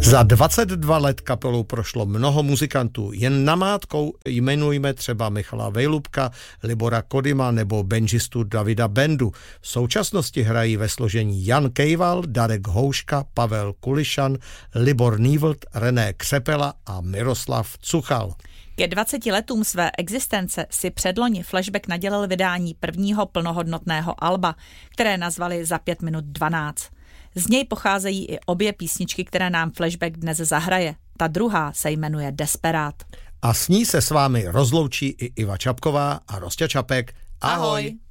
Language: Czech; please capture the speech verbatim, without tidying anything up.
Za dvacet dva let kapelou prošlo mnoho muzikantů. Jen namátkou jmenujme třeba Michala Vejlubka, Libora Kodyma nebo benžistu Davida Bendu. V současnosti hrají ve složení Jan Kejval, Darek Houška, Pavel Kulišan, Libor Nývlt, René Křepela a Miroslav Cuchal. Ke dvaceti letům své existence si předloni Flashback nadělil vydání prvního plnohodnotného alba, které nazvali Za pět minut dvanáct. Z něj pocházejí i obě písničky, které nám Flashback dnes zahraje. Ta druhá se jmenuje Desperát. A s ní se s vámi rozloučí i Iva Čapková a Rosťa Čapek. Ahoj! Ahoj.